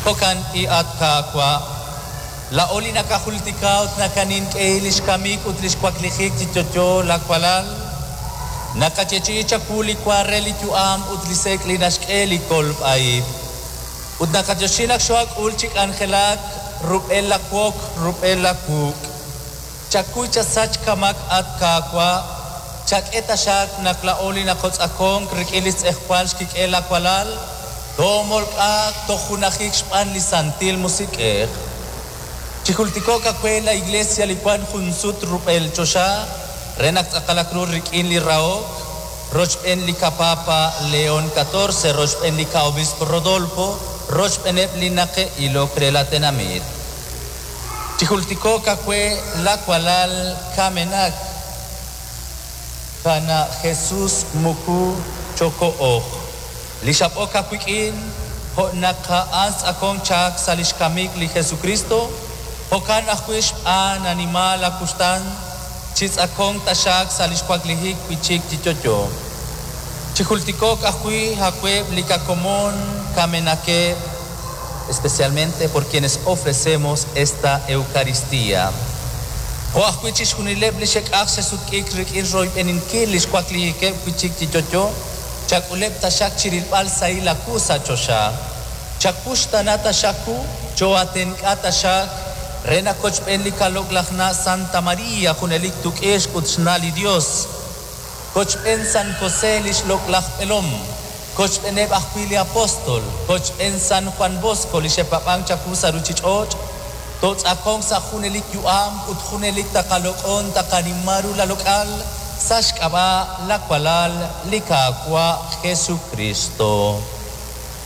Hokan I atkakwa la oli nakahultikaut nakanin keilish kamik utlish kwaklijik tichocho la kwalal nakachechicha kuli kwareli tuam utlisek linashkeli kolp aib ut nakajoshinak shoak ulchik angelak rupela kwok rupela kuk chakucha sach kamak atkakwa chak etashak naklaoli nakots akong krikilis ekpalsh kikela kwalal domol ak tohunahik span lisantil musikek Chihultiko kakwe la iglesia likuan junsut rupel chosha renak akalakru rikin li raok rochpen li kapapa León 14 rochpen li ka obispo Rodolfo rochpen li nake ilo krelatenamit Chihultiko kakwe la kualal kamenak kana Jesús muku choko oh lishap oka kwikin ho naka ans akong chak salishkamik li Jesucristo Hokan ahwish an animal akustan chis akong tashak salishkwaklijik pichik tichocho. Chihultikok ahwi hakweb likakomon kamenake especialmente por quienes ofrecemos esta Eucaristía. Ho ahwi chishunileb lishek aksesut kikrik irroy eninkil lishkwaklijik pichik tichocho chakuleb tashak chirilpal saila kusa chosha. Chakushta nata shaku choaten katashak Rena kochpen li kaloglachna Santa María junelik tukesh kutsnali Dios. Kochpen San José lish loklach pelom. Kochpen eb ahpili apostol. Kochpen San Juan Bosco lish epapang chakusa ruchichoch. Tots akong sa junelik yuam kut junelik takalokon takanimaru la lokal. Sashkaba la kualal likakwa Jesucristo.